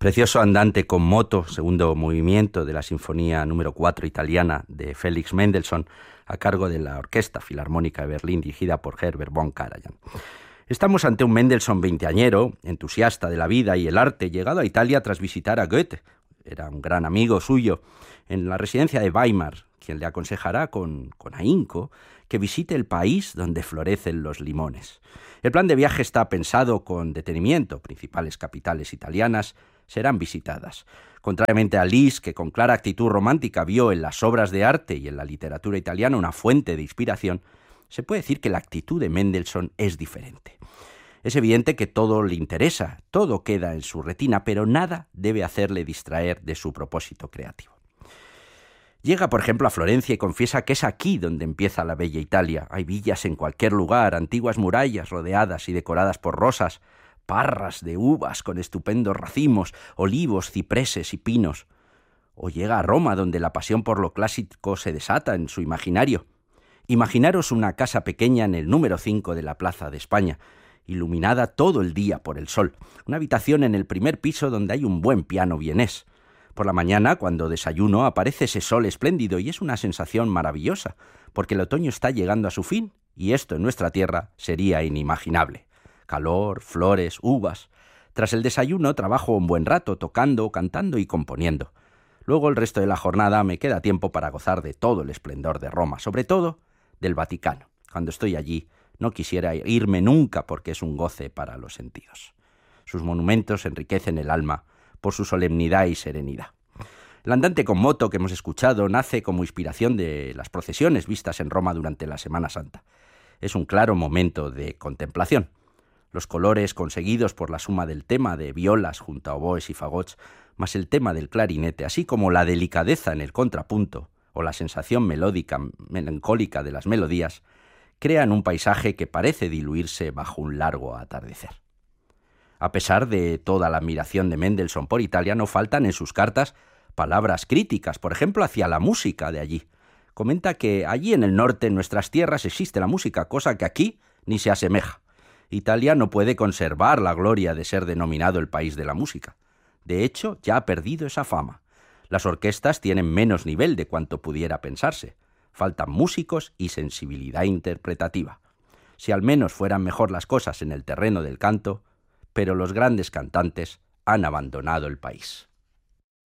Precioso andante con moto, segundo movimiento de la Sinfonía número 4 italiana de Félix Mendelssohn, a cargo de la Orquesta Filarmónica de Berlín, dirigida por Herbert von Karajan. Estamos ante un Mendelssohn veinteañero, entusiasta de la vida y el arte, llegado a Italia tras visitar a Goethe. Era un gran amigo suyo en la residencia de Weimar, quien le aconsejará con ahínco que visite el país donde florecen los limones. El plan de viaje está pensado con detenimiento. Principales capitales italianas serán visitadas. Contrariamente a Liszt, que con clara actitud romántica vio en las obras de arte y en la literatura italiana una fuente de inspiración, se puede decir que la actitud de Mendelssohn es diferente. Es evidente que todo le interesa, todo queda en su retina, pero nada debe hacerle distraer de su propósito creativo. Llega, por ejemplo, a Florencia y confiesa que es aquí donde empieza la bella Italia. Hay villas en cualquier lugar, antiguas murallas rodeadas y decoradas por rosas, parras de uvas con estupendos racimos, olivos, cipreses y pinos. O llega a Roma, donde la pasión por lo clásico se desata en su imaginario. Imaginaros una casa pequeña en el número 5 de la Plaza de España, iluminada todo el día por el sol. Una habitación en el primer piso donde hay un buen piano vienés. Por la mañana, cuando desayuno, aparece ese sol espléndido y es una sensación maravillosa, porque el otoño está llegando a su fin y esto en nuestra tierra sería inimaginable. Calor, flores, uvas. Tras el desayuno trabajo un buen rato tocando, cantando y componiendo. Luego el resto de la jornada me queda tiempo para gozar de todo el esplendor de Roma, sobre todo del Vaticano. Cuando estoy allí no quisiera irme nunca porque es un goce para los sentidos. Sus monumentos enriquecen el alma por su solemnidad y serenidad. El andante con moto que hemos escuchado nace como inspiración de las procesiones vistas en Roma durante la Semana Santa. Es un claro momento de contemplación. Los colores conseguidos por la suma del tema de violas junto a oboes y fagots, más el tema del clarinete, así como la delicadeza en el contrapunto o la sensación melódica, melancólica de las melodías, crean un paisaje que parece diluirse bajo un largo atardecer. A pesar de toda la admiración de Mendelssohn por Italia, no faltan en sus cartas palabras críticas, por ejemplo, hacia la música de allí. Comenta que allí en el norte, en nuestras tierras, existe la música, cosa que aquí ni se asemeja. Italia no puede conservar la gloria de ser denominado el país de la música. De hecho, ya ha perdido esa fama. Las orquestas tienen menos nivel de cuanto pudiera pensarse. Faltan músicos y sensibilidad interpretativa. Si al menos fueran mejor las cosas en el terreno del canto, pero los grandes cantantes han abandonado el país.